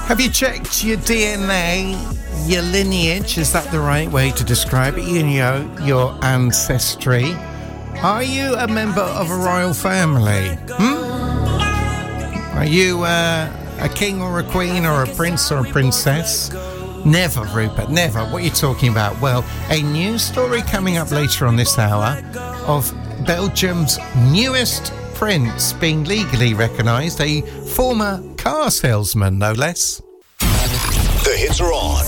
Have you checked your DNA, your lineage? Is that the right way to describe it? You know, your ancestry. Are you a member of a royal family? Are you a king or a queen or a prince or a princess? Never, Rupert, never. What are you talking about? Well, a news story coming up later on this hour of Belgium's newest prince being legally recognised, a former car salesman, no less. The hits are on.